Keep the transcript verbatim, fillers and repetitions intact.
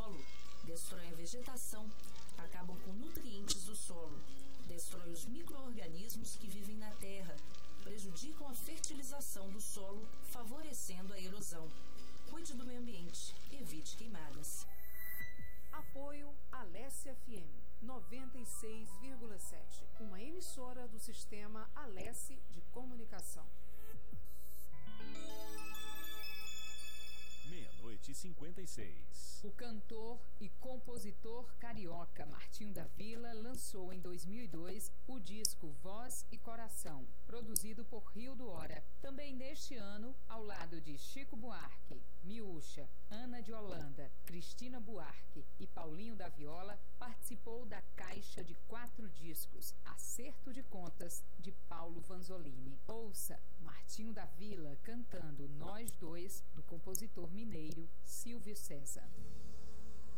solo, destroem a vegetação, acabam com nutrientes do solo, destroem os micro-organismos que vivem na terra, prejudicam a fertilização do solo, favorecendo a erosão. Cuide do meio ambiente, evite queimadas. Apoio Alesse F M noventa e seis vírgula sete, uma emissora do sistema Alesse de comunicação. Meia-noite e cinquenta e seis. O cantor e compositor carioca Martinho da Vila lançou em dois mil e dois o disco Voz e Coração, produzido por Rio do Hora. Também neste ano, ao lado de Chico Buarque, Miúcha, Ana de Holanda, Cristina Buarque e Paulinho da Viola, participou da caixa de quatro discos, Acerto de Contas, de Paulo Vanzolini. Ouça Martinho da Vila cantando Nós Dois, do compositor mineiro Silvio César.